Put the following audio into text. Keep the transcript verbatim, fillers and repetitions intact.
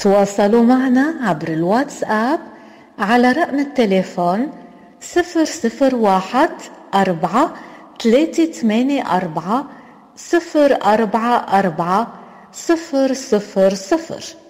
تواصلوا معنا عبر الواتساب على رقم التليفون صفر صفر واحد أربعة ثلاثة ثمانية أربعة صفر أربعة أربعة صفر صفر صفر.